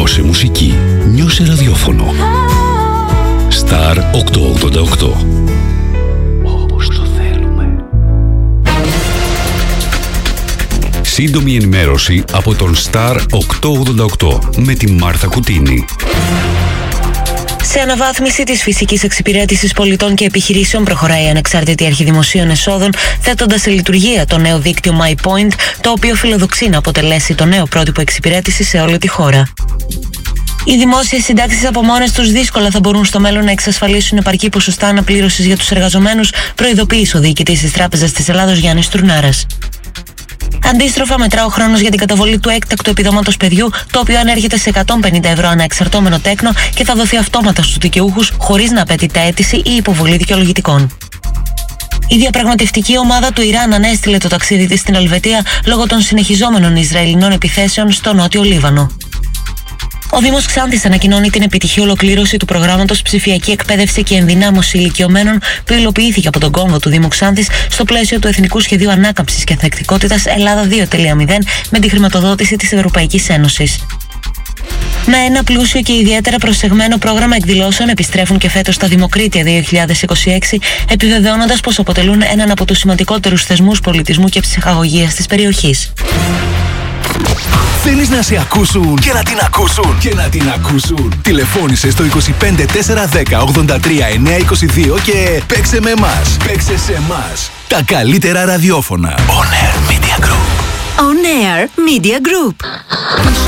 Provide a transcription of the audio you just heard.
Άκουσε μουσική. Νιώσε ραδιόφωνο. Star 888. Όπως το θέλουμε. Σύντομη ενημέρωση από τον Star 888 με τη Μάρθα Κουτίνη. Σε αναβάθμιση της φυσικής εξυπηρέτησης πολιτών και επιχειρήσεων προχωράει η Ανεξάρτητη Αρχή Δημοσίων Εσόδων, θέτοντας σε λειτουργία το νέο δίκτυο MyPoint, το οποίο φιλοδοξεί να αποτελέσει το νέο πρότυπο εξυπηρέτησης σε όλη τη χώρα. Οι δημόσιες συντάξεις από μόνες τους δύσκολα θα μπορούν στο μέλλον να εξασφαλίσουν επαρκή ποσοστά αναπλήρωσης για τους εργαζομένους, προειδοποίησε ο διοικητής της Τράπεζας της Ελλάδος Γιάννης Τουρνάρας. Αντίστροφα, μετρά ο χρόνος για την καταβολή του έκτακτου επιδόματος παιδιού, το οποίο ανέρχεται σε 150 ευρώ ανά εξαρτώμενο τέκνο και θα δοθεί αυτόματα στους δικαιούχους, χωρίς να απαιτείται αίτηση ή υποβολή δικαιολογητικών. Η διαπραγματευτική ομάδα του Ιράν ανέστηλε το ταξίδι της στην Ελβετία λόγω των συνεχιζόμενων Ισραηλινών επιθέσεων στο νότιο Λίβανο. Ο Δήμος Ξάνθης ανακοινώνει την επιτυχή ολοκλήρωση του προγράμματος Ψηφιακή Εκπαίδευση και Ενδυνάμωση Ηλικιωμένων που υλοποιήθηκε από τον κόμβο του Δήμου Ξάνθης στο πλαίσιο του Εθνικού Σχεδίου Ανάκαμψης και Ανθεκτικότητας Ελλάδα 2.0 με τη χρηματοδότηση της Ευρωπαϊκής Ένωσης. Με ένα πλούσιο και ιδιαίτερα προσεγμένο πρόγραμμα εκδηλώσεων επιστρέφουν και φέτος τα Δημοκρίτια 2026, επιβεβαιώνοντας πως αποτελούν έναν από τους σημαντικότερους θεσμούς πολιτισμού και ψυχαγωγίας της περιοχής. Θέλεις να σε ακούσουν και να την ακούσουν και να την ακούσουν? Τηλεφώνησε στο 25 410 83 922 και παίξε με εμάς. Παίξε σε εμάς. Τα καλύτερα ραδιόφωνα. On Air Media Group. On Air Media Group.